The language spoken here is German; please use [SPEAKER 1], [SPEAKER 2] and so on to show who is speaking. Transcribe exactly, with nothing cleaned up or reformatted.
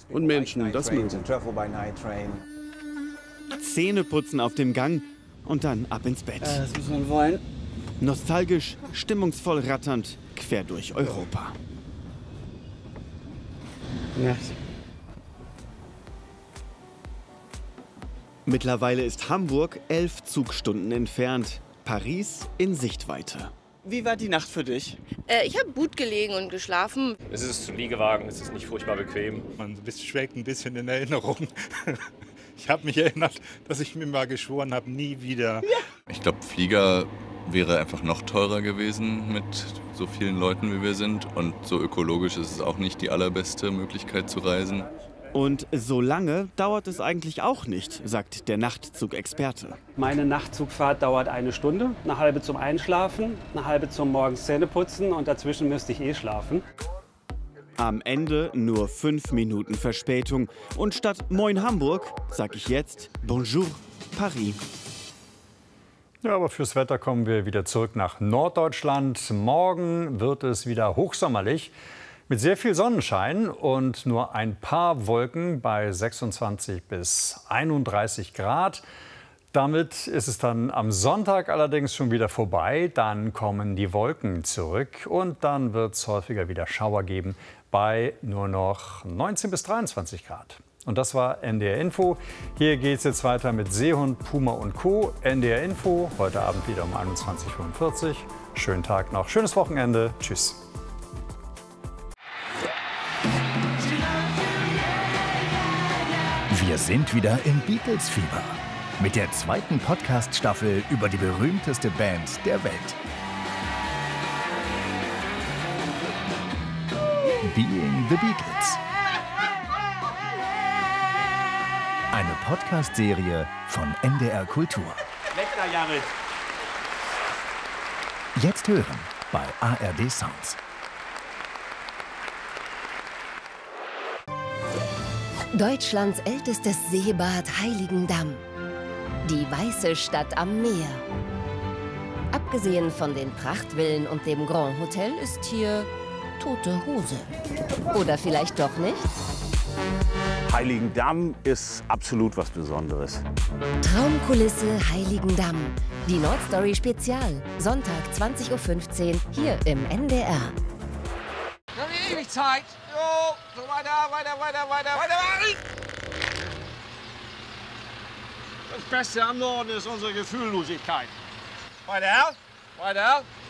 [SPEAKER 1] und Menschen das mögen.
[SPEAKER 2] Zähneputzen auf dem Gang und dann ab ins Bett.
[SPEAKER 3] Ja, das muss man wollen.
[SPEAKER 2] Nostalgisch, stimmungsvoll ratternd, quer durch Europa.
[SPEAKER 3] Ja.
[SPEAKER 2] Mittlerweile ist Hamburg elf Zugstunden entfernt, Paris in Sichtweite. Wie war die Nacht für dich?
[SPEAKER 4] Äh, ich habe gut gelegen und geschlafen.
[SPEAKER 5] Es ist ein Liegewagen, es ist nicht furchtbar bequem.
[SPEAKER 6] Man schwelgt ein bisschen in Erinnerung. Ich habe mich erinnert, dass ich mir mal geschworen habe, nie wieder.
[SPEAKER 7] Ich glaube, Flieger wäre einfach noch teurer gewesen mit so vielen Leuten, wie wir sind. Und so ökologisch ist es auch nicht die allerbeste Möglichkeit zu reisen.
[SPEAKER 2] Und so lange dauert es eigentlich auch nicht, sagt der Nachtzugexperte.
[SPEAKER 3] Meine Nachtzugfahrt dauert eine Stunde, eine halbe zum Einschlafen, eine halbe zum morgens Zähneputzen und dazwischen müsste ich eh schlafen.
[SPEAKER 2] Am Ende nur fünf Minuten Verspätung. Und statt Moin Hamburg sag ich jetzt Bonjour Paris.
[SPEAKER 8] Ja, aber fürs Wetter kommen wir wieder zurück nach Norddeutschland. Morgen wird es wieder hochsommerlich mit sehr viel Sonnenschein und nur ein paar Wolken bei sechsundzwanzig bis einunddreißig Grad. Damit ist es dann am Sonntag allerdings schon wieder vorbei. Dann kommen die Wolken zurück und dann wird es häufiger wieder Schauer geben bei nur noch neunzehn bis dreiundzwanzig Grad. Und das war N D R Info. Hier geht es jetzt weiter mit Seehund, Puma und Co. N D R Info, heute Abend wieder um einundzwanzig Uhr fünfundvierzig. Schönen Tag noch, schönes Wochenende. Tschüss.
[SPEAKER 9] Wir sind wieder im Beatles-Fieber mit der zweiten Podcast-Staffel über die berühmteste Band der Welt. Being the Beatles. Eine Podcast-Serie von N D R Kultur. Jetzt hören bei A R D Sounds.
[SPEAKER 10] Deutschlands ältestes Seebad Heiligendamm. Die weiße Stadt am Meer. Abgesehen von den Prachtvillen und dem Grand Hotel ist hier tote Hose. Oder vielleicht doch nicht?
[SPEAKER 11] Heiligendamm ist absolut was Besonderes.
[SPEAKER 10] Traumkulisse Heiligendamm. Die Nordstory Spezial. Sonntag zwanzig Uhr fünfzehn hier im N D R.
[SPEAKER 12] Wir haben ewig Zeit. Jo, so weiter, weiter, weiter, weiter, weiter. Das Beste am Norden ist unsere Gefühllosigkeit. Weiter, weiter.